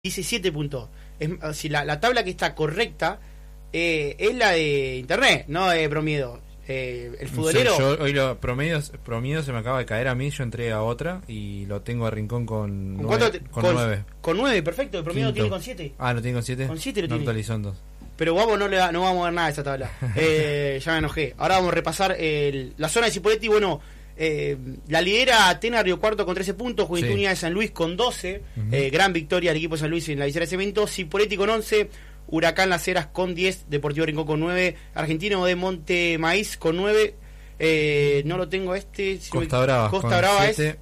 dice 7 puntos. Si la tabla que está correcta es la de internet, no de Promiedo. El futbolero. Yo hoy los promedios se me acaba de caer a mí, yo entré a otra y lo tengo a Rincón con 9. Con 9, perfecto. El Promiedo tiene con 7. Ah, ¿lo tiene con 7? Con 7 lo no tiene. Actualizó en 2. Pero vamos, no vamos a ver nada de esa tabla. Ya me enojé. Ahora vamos a repasar la zona de Cipolletti. Bueno, la lidera Atenas Río Cuarto con 13 puntos, Juventud Unida de San Luis con 12. Gran victoria del equipo de San Luis en la visera de Cemento. Cipolletti con 11. Huracán Las Heras con 10, Deportivo Rincón con 9, Argentino de Monte Maíz con 9, no lo tengo Costa Brava con Brava 7,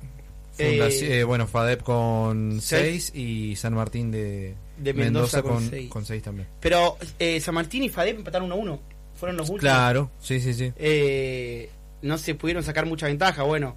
FADEP con 6 y San Martín de Mendoza con 6 también. Pero San Martín y FADEP empataron 1-1, fueron los últimos. Claro, sí. No se pudieron sacar mucha ventaja, bueno,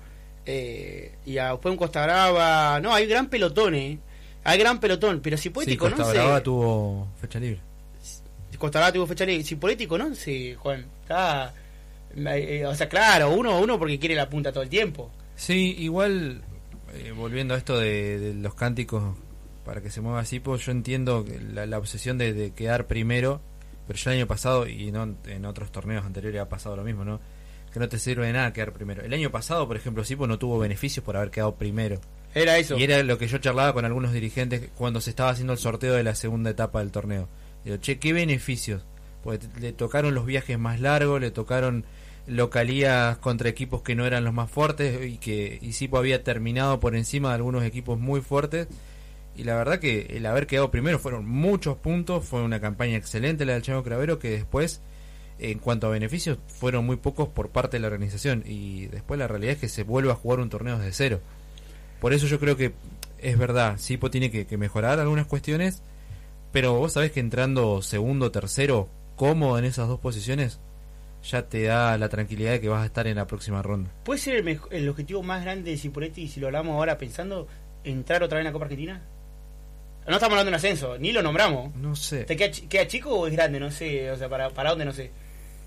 y después un Costa Brava, no, hay gran pelotón, Hay gran pelotón, pero Cipolletti con 11. Costa Brava tuvo fecha libre. Costa Brava tuvo fecha libre. Cipolletti con 11, Juan. Está. O sea, claro, uno porque quiere la punta todo el tiempo. Sí, igual, volviendo a esto de los cánticos para que se mueva así, pues yo entiendo la obsesión de quedar primero, pero ya el año pasado, y no en otros torneos anteriores ha pasado lo mismo, ¿no? Que no te sirve de nada quedar primero. El año pasado, por ejemplo, Cipo no tuvo beneficios por haber quedado primero. Era eso. Y era lo que yo charlaba con algunos dirigentes cuando se estaba haciendo el sorteo de la segunda etapa del torneo. Digo, ¿qué beneficios? Porque le tocaron los viajes más largos, le tocaron localías contra equipos que no eran los más fuertes y Cipo había terminado por encima de algunos equipos muy fuertes. Y la verdad que el haber quedado primero fueron muchos puntos, fue una campaña excelente la del Chango Cravero, que después, en cuanto a beneficios, fueron muy pocos por parte de la organización. Y después la realidad es que se vuelve a jugar un torneo desde cero. Por eso yo creo que es verdad, Cipo tiene que mejorar algunas cuestiones, pero vos sabés que entrando segundo, tercero, cómodo en esas dos posiciones, ya te da la tranquilidad de que vas a estar en la próxima ronda. ¿Puede ser el objetivo más grande de Cipolletti, si lo hablamos ahora pensando, entrar otra vez en la Copa Argentina? No estamos hablando de un ascenso, ni lo nombramos. No sé. ¿Te queda chico o es grande? No sé, o sea, ¿para dónde? No sé.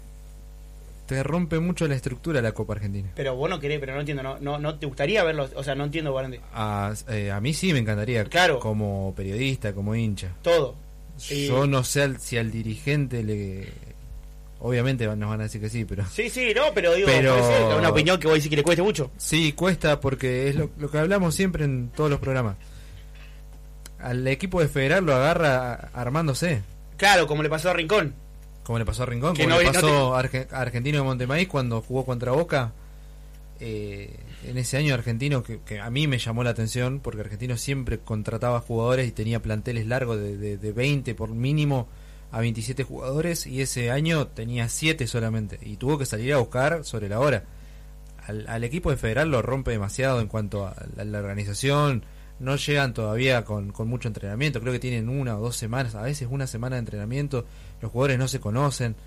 Te rompe mucho la estructura la Copa Argentina. Pero vos no querés, pero no entiendo, no te gustaría verlo, o sea, no entiendo por dónde. A mí sí me encantaría, claro, como periodista, como hincha. Todo. Yo no sé si al dirigente le... Obviamente nos van a decir que sí, pero... Sí, no, pero digo, puede ser una opinión que vos decís que le cueste mucho. Sí, cuesta porque es lo que hablamos siempre en todos los programas. Al equipo de Federal lo agarra armándose. Claro, como le pasó a Rincón. Como le pasó a Rincón, como le pasó a Argentino de Montemaíz cuando jugó contra Boca. En ese año Argentino, que a mí me llamó la atención, porque Argentino siempre contrataba jugadores y tenía planteles largos de 20 por mínimo a 27 jugadores, y ese año tenía 7 solamente, y tuvo que salir a buscar sobre la hora. Al equipo de Federal lo rompe demasiado en cuanto a la organización. No llegan todavía con mucho entrenamiento, creo que tienen 1 o 2 semanas, a veces 1 semana de entrenamiento, los jugadores no se conocen.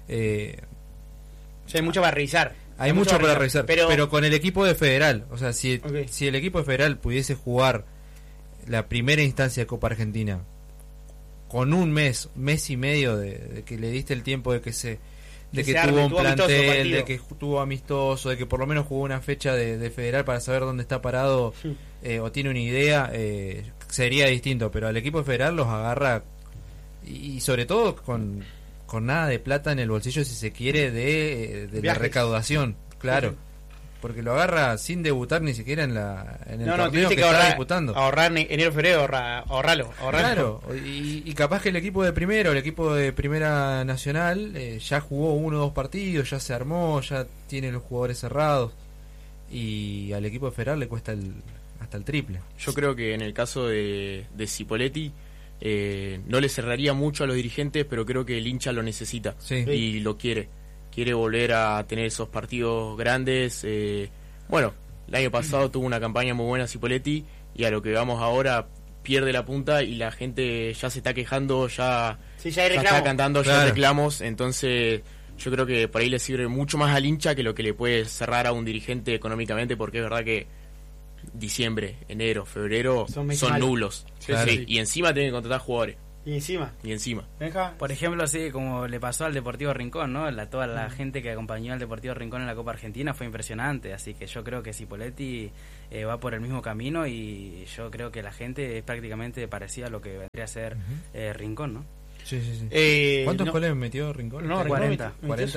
Hay mucho para revisar. Hay mucho para revisar, pero con el equipo de Federal, o sea, si el equipo de Federal pudiese jugar la primera instancia de Copa Argentina con un mes y medio de que le diste el tiempo de que tuvo un plantel, de que tuvo amistoso, de que por lo menos jugó una fecha de Federal para saber dónde está parado, o tiene una idea, sería distinto, pero al equipo de Federal los agarra y sobre todo con nada de plata en el bolsillo, si se quiere, de la recaudación, claro, porque lo agarra sin debutar ni siquiera en el torneo que está disputando. Ahorrar enero, febrero, ahorrarlo. Claro, y capaz que el equipo de primero, el equipo de Primera Nacional, ya jugó 1 o 2 partidos, ya se armó, ya tiene los jugadores cerrados, y al equipo de Federal le cuesta hasta el triple. Yo creo que en el caso de Cipolletti, no le cerraría mucho a los dirigentes, pero creo que el hincha lo necesita, y lo quiere volver a tener esos partidos grandes. Bueno, el año pasado tuvo una campaña muy buena Cipolletti, y a lo que vamos ahora pierde la punta y la gente ya se está quejando, ya está cantando, ya reclamos. Entonces yo creo que por ahí le sirve mucho más al hincha que lo que le puede cerrar a un dirigente económicamente, porque es verdad que diciembre, enero, febrero son nulos, y encima tienen que contratar jugadores. Y encima. ¿Deja? Por ejemplo, sí, como le pasó al Deportivo Rincón, ¿no? Toda la gente que acompañó al Deportivo Rincón en la Copa Argentina fue impresionante, así que yo creo que Cipolletti va por el mismo camino y yo creo que la gente es prácticamente parecida a lo que vendría a ser Rincón, ¿no? Sí. ¿Cuántos goles metió Rincón? No, 40 goles.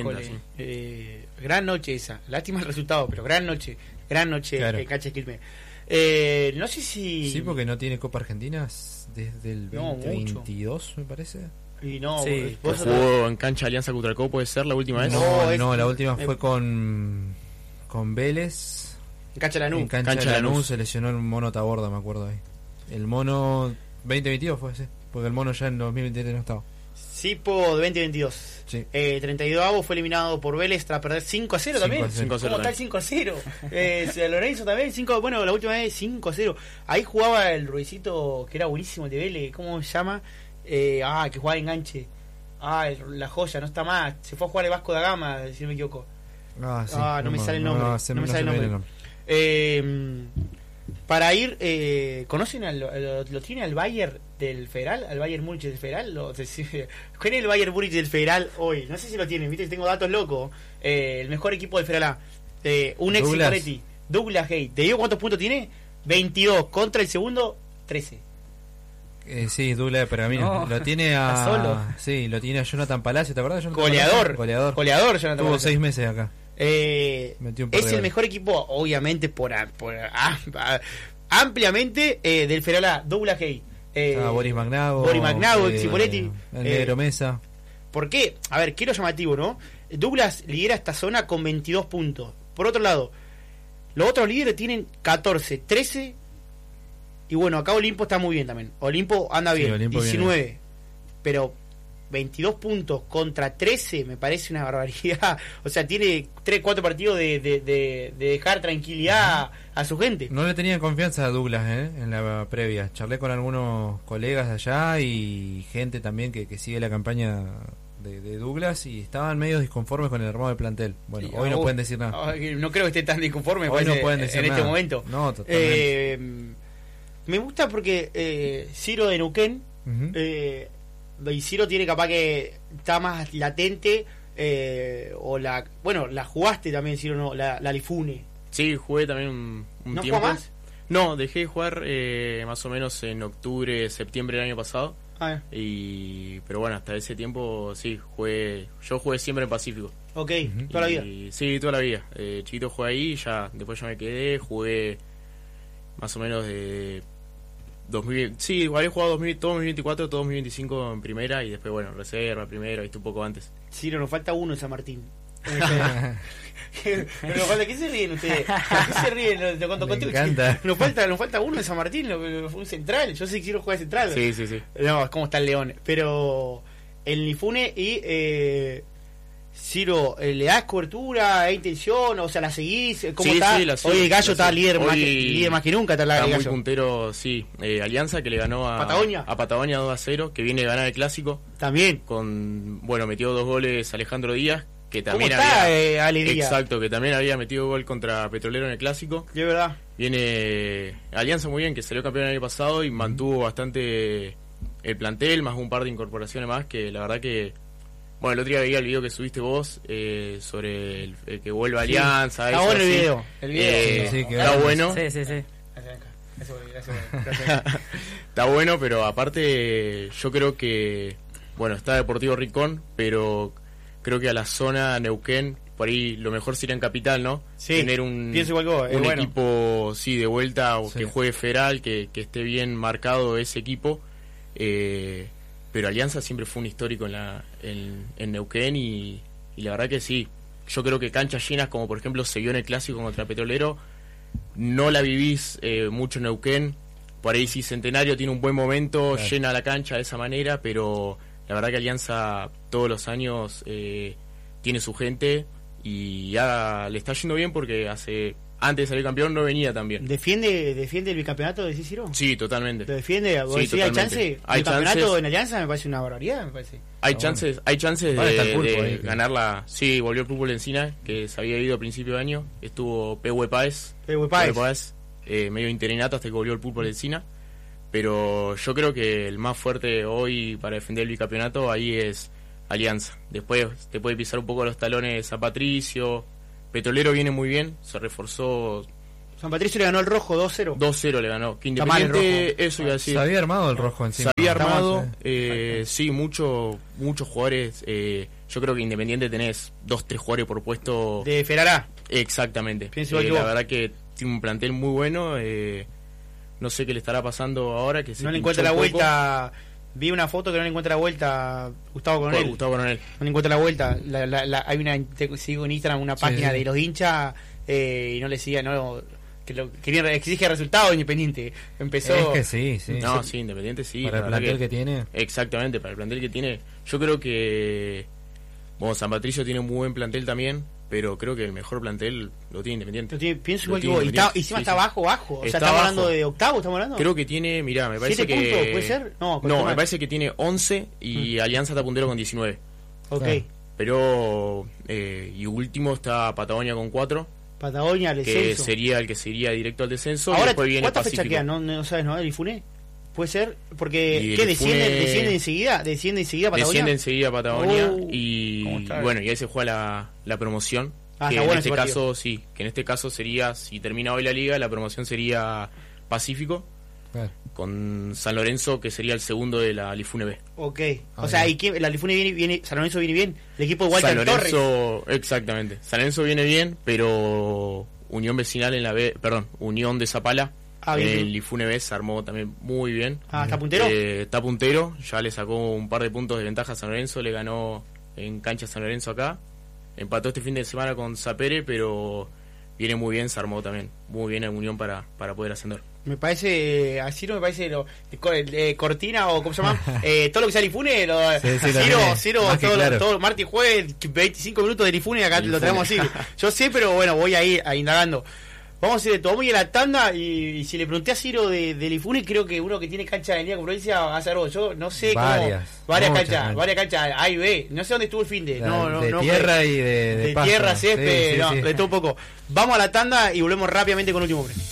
Sí. Gran noche esa. Lástima el resultado, pero gran noche. Claro. Cancha de Quilmes. No sé si... Sí, porque no tiene Copa Argentina desde el 2022, me parece. Y no, sí. ¿Jugó en cancha Alianza Cutralcó, puede ser la última vez? No, la última fue con Vélez. En cancha Lanús. En cancha Lanús se lesionó el mono Taborda, me acuerdo ahí. El mono 2022 fue ese, porque el mono ya en 2023 no estaba. Cipo de 2022. Sí. 32avo fue eliminado por Vélez tras perder 5-0 también. 5-0 ¿Cómo está el 5-0? Lorenzo también, bueno, la última vez 5-0. Ahí jugaba el Ruicito, que era buenísimo, el de Vélez. ¿Cómo se llama? Que jugaba enganche. La joya, no está más. Se fue a jugar el Vasco da Gama, si no me equivoco. Sí, no me sale el nombre. No me sale el nombre. Para ir, ¿conocen lo tiene al Bayern del Federal? Al Bayern Múnich del Federal. ¿Quién es el Bayern Múnich del Federal hoy? No sé si lo tienen, viste, tengo datos locos. El mejor equipo del Federal A. Un ex Cipolletti, Douglas Hay. ¿Te digo cuántos puntos tiene? 22 contra el segundo, 13. Sí, Douglas Pergamino. Lo tiene a... solo. Sí, lo tiene a Jonathan Palacio, ¿te acuerdas? Goleador Jonathan Tuvo 6 meses acá. Es el mejor equipo, obviamente, por ampliamente del Federal A. Douglas Hay. Boris Magnago, Cipolletti, el Negro Mesa. ¿Por qué? A ver, ¿qué es lo llamativo, no? Douglas lidera esta zona con 22 puntos. Por otro lado, los otros líderes tienen 14, 13. Y bueno, acá Olimpo está muy bien también. Olimpo anda bien, Olimpo 19. Viene. Pero 22 puntos contra 13 me parece una barbaridad. O sea, tiene 3-4 partidos de dejar tranquilidad a su gente. No le tenían confianza a Douglas en la previa. Charlé con algunos colegas de allá y gente también que sigue la campaña de Douglas y estaban medio disconformes con el armado del plantel. Bueno, sí, hoy no pueden decir nada. No creo que esté tan disconforme hoy no pueden decir en nada. Este momento. No, totalmente. Me gusta porque Ciro de Neuquén y Ciro tiene capaz que está más latente la jugaste también, Ciro, no, la Lifune. Sí, jugué también un ¿No tiempo. ¿No jugás más? No, dejé de jugar más o menos en octubre, septiembre del año pasado. Pero bueno, hasta ese tiempo sí, yo jugué siempre en Pacífico. Ok, toda la vida. Sí, toda la vida. Chiquito jugué ahí, después ya me quedé, jugué más o menos de 2000, sí, había jugado todo 2024, todo 2025 en primera y después, bueno, reserva, primera, un poco antes. Sí, nos falta uno en San Martín. ¿Qué se ríen ustedes? ¿Qué se ríen? Me encanta. Nos falta uno en San Martín, un central. Yo sé que quiero jugar central. Sí. No, es como está el León. Pero el Nifune y Ciro, ¿le das cobertura? ¿Hay intención? O sea, ¿la seguís? ¿Cómo está? Sí, hoy el Gallo está líder más que nunca. Está muy puntero, sí. Alianza que le ganó a Patagonia 2-0, que viene a ganar el clásico. También. Metió 2 goles Alejandro Díaz, que también ¿Cómo está, Ale Díaz? Exacto, que también había metido gol contra Petrolero en el clásico. De verdad. Viene Alianza muy bien, que salió campeón el año pasado y mantuvo bastante el plantel, más un par de incorporaciones más, que la verdad que... Bueno, el otro día veía el video que subiste vos sobre el que vuelve Alianza. Está bueno el video. Está bueno. Sí. Está bueno, pero aparte yo creo que... Bueno, está Deportivo Rincón, pero creo que a la zona Neuquén, por ahí lo mejor sería en Capital, ¿no? Sí, tener un equipo de vuelta que juegue federal, que esté bien marcado ese equipo. Pero Alianza siempre fue un histórico en Neuquén y la verdad que sí. Yo creo que canchas llenas, como por ejemplo se vio en el clásico contra Petrolero, no la vivís mucho en Neuquén. Por ahí sí Centenario tiene un buen momento, claro, llena la cancha de esa manera, pero la verdad que Alianza todos los años tiene su gente y ya le está yendo bien porque antes de salir campeón no venía tan bien. ¿Defiende el bicampeonato de Cicero? Sí, totalmente. ¿Lo defiende? Sí, ¿Hay chance? ¿Hay campeonato chances? En Alianza me parece una barbaridad, me parece. Hay chances de ganarla. Sí, volvió el Pulpo Encina, que se había ido a principio de año. Estuvo Pehue Páez, medio interinato hasta que volvió el Pulpo Encina. pero yo creo que el más fuerte hoy para defender el bicampeonato ahí es Alianza. Después te puede pisar un poco los talones San Patricio. Petrolero viene muy bien, se reforzó. San Patricio le ganó el Rojo 2-0. 2-0 le ganó. Que Independiente, eso iba a decir. Se había armado el Rojo encima. Se había armado, sí, muchos jugadores. Yo creo que Independiente tenés 2-3 jugadores por puesto. De Ferará. Exactamente. La verdad que tiene un plantel muy bueno. No sé qué le estará pasando ahora. Que no le encuentra la vuelta. Vi una foto que no le encuentra la vuelta Gustavo Coronel. No le encuentra la vuelta. Hay sigo en Instagram una página de los hinchas y no le siga, que exige resultados Independiente. Empezó. Es que sí. No, sí, Independiente sí. Para el plantel que tiene. Exactamente, para el plantel que tiene. Yo creo que San Patricio tiene un muy buen plantel también, pero creo que el mejor plantel lo tiene Independiente. Pienso igual que vos. Encima está bajo. O sea, estamos hablando de octavo, estamos hablando. Creo que tiene, mirá, me parece que... puntos, ¿puede ser? No, me parece que tiene 11 y Alianza está puntero con 19. Ok. Claro. Pero, y último está Patagonia con 4. Patagonia, al descenso. Que sería el que sería directo al descenso. Ahora, y después viene ¿cuántas fechas quedan? No sabes, ¿no? ¿El Ifune? ¿Puede ser? Porque, ¿qué? ¿Desciende enseguida? ¿Desciende enseguida Patagonia? Desciende enseguida Patagonia y bueno, y ahí se juega la promoción. Que en este caso, sí, que en este caso sería, si termina hoy la liga, la promoción sería Pacífico, con San Lorenzo, que sería el segundo de la Lifune B. Ok, o sea, ¿y quién, la Lifune viene, San Lorenzo viene bien? El equipo de Walter Torres. Exactamente, San Lorenzo viene bien, pero Unión Vecinal en la B, Unión de Zapala, el Lifune B se armó también muy bien. ¿Está puntero? Está puntero, ya le sacó un par de puntos de ventaja a San Lorenzo, le ganó en cancha San Lorenzo acá. Empató este fin de semana con Sapere, pero viene muy bien, se armó también muy bien en Unión para poder ascender. Me parece, así no me parece Cortina o ¿cómo se llama? Todo lo que sea Lifune, Ciro, todo martes y jueves, 25 minutos de Lifune, acá lo tenemos así. Yo sé, pero bueno, voy a ir indagando. Vamos a hacer esto, vamos a ir a la tanda y si le pregunté a Ciro de Lifune, creo que uno que tiene cancha de línea con provincia va a hacer algo. Yo no sé varias canchas, A y B, no sé dónde estuvo el fin de. Tierra y de tierra, césped, de todo un poco. Vamos a la tanda y volvemos rápidamente con el último hombre.